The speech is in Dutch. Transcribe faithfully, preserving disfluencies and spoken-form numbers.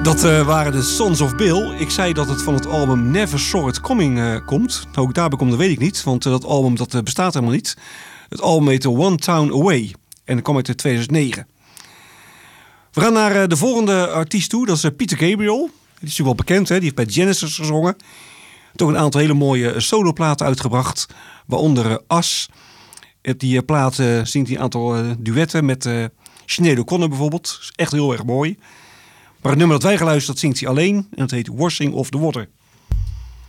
Dat uh, waren de Sons of Bill. Ik zei dat het van het album Never Saw It Coming uh, komt. Nou, ook daarbij komt, dat weet ik niet. Want uh, dat album dat, uh, bestaat helemaal niet. Het album heette One Town Away. En dat kwam uit tweeduizend negen. We gaan naar uh, de volgende artiest toe. Dat is uh, Peter Gabriel. Die is natuurlijk wel bekend. Hè? Die heeft bij Genesis gezongen. Toch een aantal hele mooie uh, soloplaten uitgebracht. Waaronder uh, As. Op die uh, plaat uh, zingt hij een aantal uh, duetten met uh, Sinéad O'Connor bijvoorbeeld. Dat is echt heel erg mooi. Maar het nummer dat wij geluisterd, zingt hij alleen. En dat heet Washing of the Water.